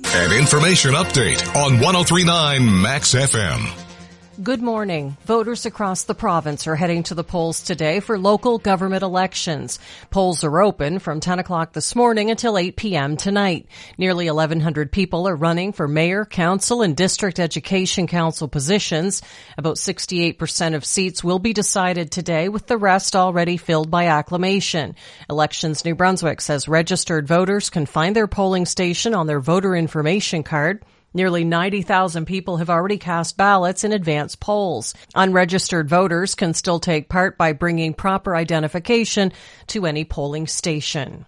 An information update on 103.9 Max FM. Good morning. Voters across the province are heading to the polls today for local government elections. Polls are open from 10 o'clock this morning until 8 p.m. tonight. Nearly 1,100 people are running for mayor, council, and district education council positions. About 68% of seats will be decided today, with the rest already filled by acclamation. Elections New Brunswick says registered voters can find their polling station on their voter information card. Nearly 90,000 people have already cast ballots in advance polls. Unregistered voters can still take part by bringing proper identification to any polling station.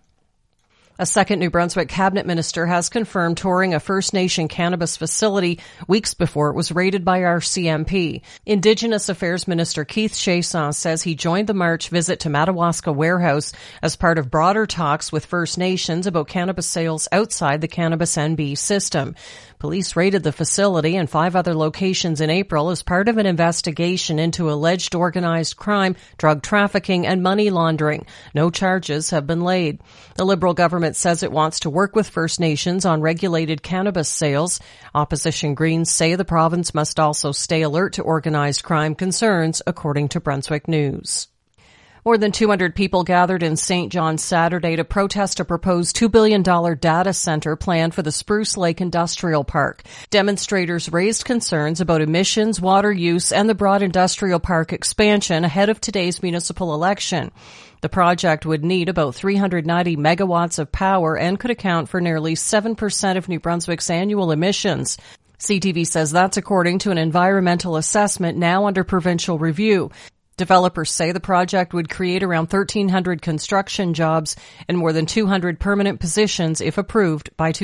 A second New Brunswick cabinet minister has confirmed touring a First Nation cannabis facility weeks before it was raided by RCMP. Indigenous Affairs Minister Keith Chiasson says he joined the March visit to Madawaska Warehouse as part of broader talks with First Nations about cannabis sales outside the Cannabis NB system. Police raided the facility and 5 other locations in April as part of an investigation into alleged organized crime, drug trafficking, and money laundering. No charges have been laid. The Liberal government says it wants to work with First Nations on regulated cannabis sales. Opposition Greens say the province must also stay alert to organized crime concerns, according to Brunswick News. More than 200 people gathered in St. John Saturday to protest a proposed $2 billion data center plan for the Spruce Lake Industrial Park. Demonstrators raised concerns about emissions, water use, and the broad industrial park expansion ahead of today's municipal election. The project would need about 390 megawatts of power and could account for nearly 7% of New Brunswick's annual emissions. CTV says that's according to an environmental assessment now under provincial review. Developers say the project would create around 1,300 construction jobs and more than 200 permanent positions if approved by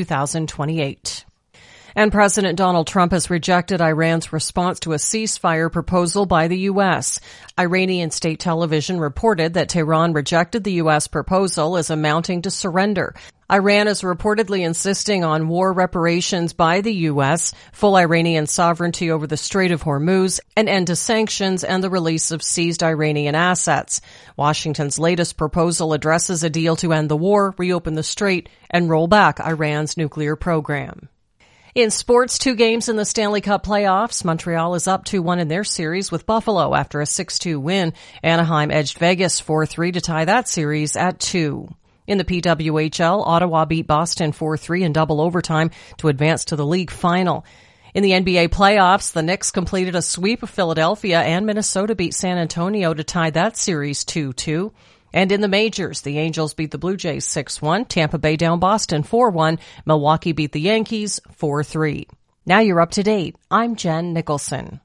2028. And President Donald Trump has rejected Iran's response to a ceasefire proposal by the U.S. Iranian state television reported that Tehran rejected the U.S. proposal as amounting to surrender. Iran is reportedly insisting on war reparations by the U.S., full Iranian sovereignty over the Strait of Hormuz, an end to sanctions, and the release of seized Iranian assets. Washington's latest proposal addresses a deal to end the war, reopen the strait, and roll back Iran's nuclear program. In sports, 2 games in the Stanley Cup playoffs. Montreal is up 2-1 in their series with Buffalo after a 6-2 win. Anaheim edged Vegas 4-3 to tie that series at 2. In the PWHL, Ottawa beat Boston 4-3 in double overtime to advance to the league final. In the NBA playoffs, the Knicks completed a sweep of Philadelphia, and Minnesota beat San Antonio to tie that series 2-2. And in the majors, the Angels beat the Blue Jays 6-1, Tampa Bay down Boston 4-1, Milwaukee beat the Yankees 4-3. Now you're up to date. I'm Jen Nicholson.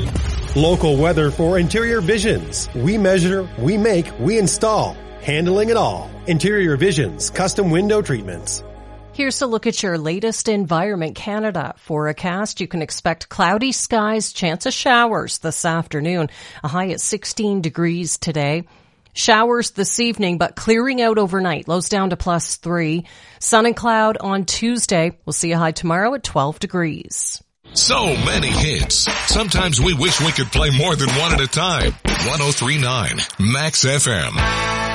Local weather for Interior Visions. We measure, we make, we install. Handling it all. Interior Visions, custom window treatments. Here's a look at your latest Environment Canada forecast. You can expect cloudy skies, chance of showers this afternoon. A high at 16 degrees today. Showers this evening, but clearing out overnight. Lows down to +3. Sun and cloud on Tuesday. We'll see a high tomorrow at 12 degrees. So many hits. Sometimes we wish we could play more than one at a time. 103.9 Max FM.